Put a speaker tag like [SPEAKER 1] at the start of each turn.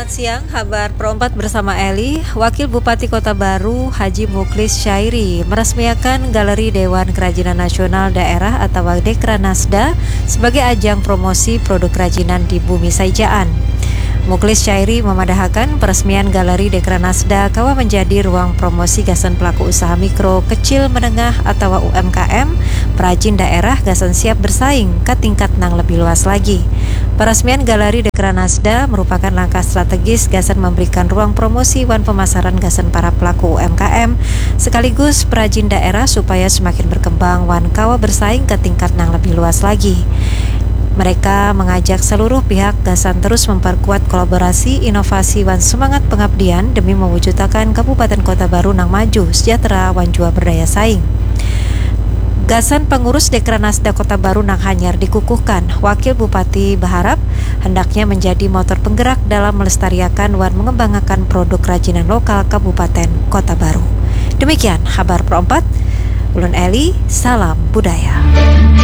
[SPEAKER 1] Selamat siang, kabar Pro 4 bersama Eli. Wakil Bupati Kota Baru Haji Mukhlis Syairi meresmikan Galeri Dewan Kerajinan Nasional Daerah atau Dekranasda sebagai ajang promosi produk kerajinan di Bumi Saijaan. Mukhlis Syairi memadahkan peresmian Galeri Dekranasda kawa menjadi ruang promosi gasan pelaku usaha mikro, kecil, menengah atau UMKM, perajin daerah gasan siap bersaing ke tingkat nang lebih luas lagi. Peresmian Galeri Dekranasda merupakan langkah strategis gasan memberikan ruang promosi wan pemasaran gasan para pelaku UMKM sekaligus perajin daerah supaya semakin berkembang wan kawa bersaing ke tingkat nang lebih luas lagi. Mereka mengajak seluruh pihak gasan terus memperkuat kolaborasi, inovasi, wan semangat pengabdian demi mewujudkan Kabupaten Kota Baru nang maju, sejahtera, wan jua berdaya saing. Gasan pengurus Dekranasda Kota Baru nang hanyar dikukuhkan. Wakil Bupati berharap hendaknya menjadi motor penggerak dalam melestarikan wan mengembangkan produk kerajinan lokal Kabupaten Kota Baru. Demikian kabar Pro 4. Ulun Eli, salam budaya.